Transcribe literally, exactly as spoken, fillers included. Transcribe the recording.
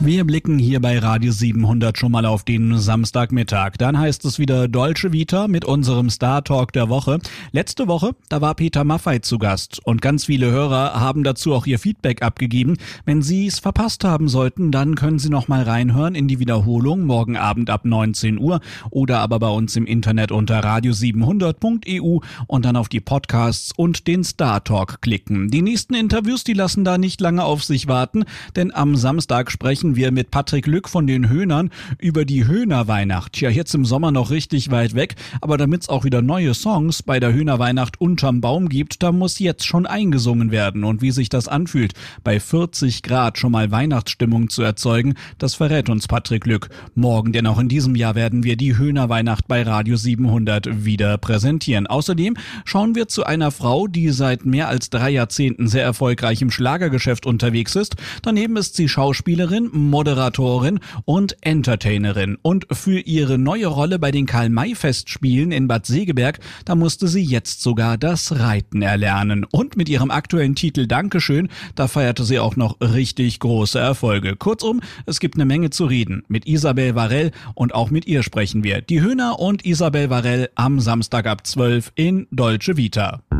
Wir blicken hier bei Radio siebenhundert schon mal auf den Samstagmittag. Dann heißt es wieder Dolce Vita mit unserem Star Talk der Woche. Letzte Woche, da war Peter Maffay zu Gast und ganz viele Hörer haben dazu auch ihr Feedback abgegeben. Wenn Sie es verpasst haben sollten, dann können Sie noch mal reinhören in die Wiederholung morgen Abend ab neunzehn Uhr oder aber bei uns im Internet unter radio siebenhundert punkt e u und dann auf die Podcasts und den Star Talk klicken. Die nächsten Interviews, die lassen da nicht lange auf sich warten, denn am Samstag sprechen wir mit Patrick Lück von den Höhnern über die Höhnerweihnacht. Ja, jetzt im Sommer noch richtig weit weg, aber damit es auch wieder neue Songs bei der Höhnerweihnacht unterm Baum gibt, da muss jetzt schon eingesungen werden. Und wie sich das anfühlt, bei vierzig Grad schon mal Weihnachtsstimmung zu erzeugen, das verrät uns Patrick Lück morgen, denn auch in diesem Jahr werden wir die Höhnerweihnacht bei Radio siebenhundert wieder präsentieren. Außerdem schauen wir zu einer Frau, die seit mehr als drei Jahrzehnten sehr erfolgreich im Schlagergeschäft unterwegs ist. Daneben ist sie Schauspielerin, Moderatorin und Entertainerin. Und für ihre neue Rolle bei den Karl-May-Festspielen in Bad Segeberg, da musste sie jetzt sogar das Reiten erlernen. Und mit ihrem aktuellen Titel Dankeschön, da feierte sie auch noch richtig große Erfolge. Kurzum, es gibt eine Menge zu reden mit Isabel Varell und auch mit ihr sprechen wir. Die Höhner und Isabel Varell am Samstag ab zwölf in Dolce Vita.